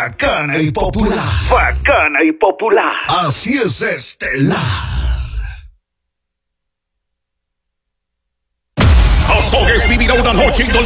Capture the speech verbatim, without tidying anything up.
Bacana y popular. Bacana y popular. Así es, Estelar. Azogues vivirá una noche indolable